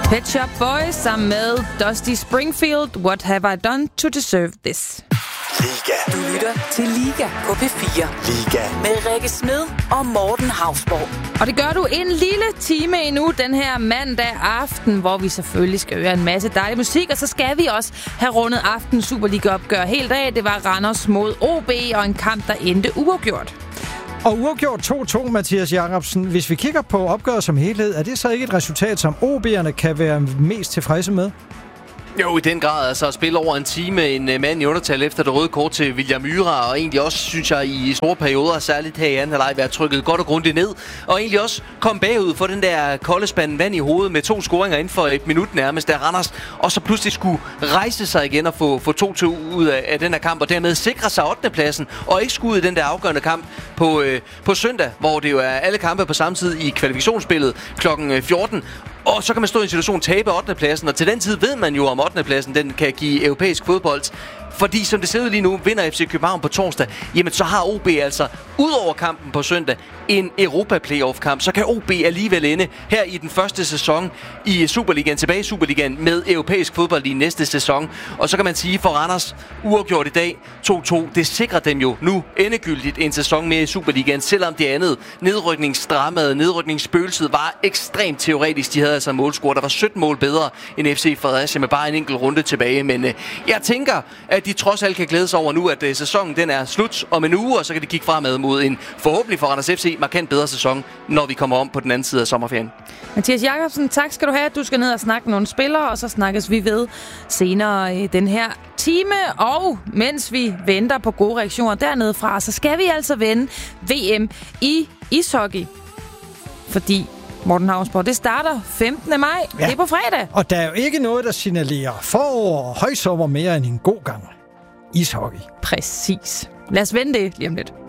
Pet Shop Boys sammen med Dusty Springfield. What have I done to deserve this? Liga. Du lytter til Liga på P4. Liga. Med Rikke Smed og Morten Hausborg. Og det gør du en lille time endnu den her mandag aften, hvor vi selvfølgelig skal høre en masse dejlig musik. Og så skal vi også have rundet aftens Superliga-opgør helt af. Det var Randers mod OB og en kamp, der endte uafgjort. Og uafgjort 2-2, Mathias Jacobsen. Hvis vi kigger på opgøret som helhed, er det så ikke et resultat, som OB'erne kan være mest tilfredse med? Jo, i den grad. Altså at spille over en time en mand i undertal efter det røde kort til William Myhra, og egentlig også, synes jeg, i store perioder, særligt her i anden halvleg, været trykket godt og grundigt ned, og egentlig også kom bagud for den der kolde spand vand i hovedet med 2 scoringer inden for et minut nærmest, der Randers, og så pludselig skulle rejse sig igen og få 2-2 ud af den her kamp, og dermed sikre sig 8. pladsen, og ikke skulle ud i den der afgørende kamp på søndag, hvor det jo er alle kampe på samme tid i kvalifikationsspillet kl. 14. Og så kan man stå i en situation tabe 8. pladsen, og til den tid ved man jo, om 8. pladsen den kan give europæisk fodbold. Fordi som det ser ud lige nu, vinder FC København på torsdag, jamen så har OB altså, ud over kampen på søndag, en Europa-playoff-kamp. Så kan OB alligevel ende her i den første sæson i Superligaen, tilbage i Superligaen, med europæisk fodbold i næste sæson. Og så kan man sige, for Randers uafgjort i dag 2-2, det sikrer dem jo nu endegyldigt en sæson mere i Superligaen, selvom det andet nedrykningsdramaet, nedrykningsspøgelset var ekstremt teoretisk. De havde altså målscore, der var 17 mål bedre end FC Fredericia med bare en enkelt runde tilbage. Men jeg tænker, at de trods alt kan glæde sig over nu, at sæsonen den er slut om en uge, og så kan de kigge fremad mod en forhåbentlig for Randers FC markant bedre sæson, når vi kommer om på den anden side af sommerferien. Mathias Jacobsen, tak skal du have. Du skal ned og snakke med nogle spillere, og så snakkes vi ved senere den her time. Og mens vi venter på gode reaktioner dernede fra, så skal vi altså vende VM i ishockey. Fordi Morten Hausborg, det starter 15. maj. Ja. Det er på fredag. Og der er jo ikke noget, der signalerer forår og højsommer mere end en god gang ishockey. Præcis. Lad os vende det lige om lidt.